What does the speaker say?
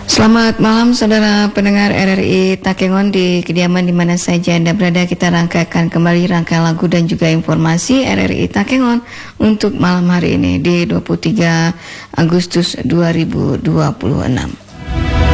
Selamat malam saudara pendengar RRI Takengon di kediaman di mana saja Anda berada. Kita rangkaikan kembali rangkaian lagu dan juga informasi RRI Takengon untuk malam hari ini di 23 Agustus 2026.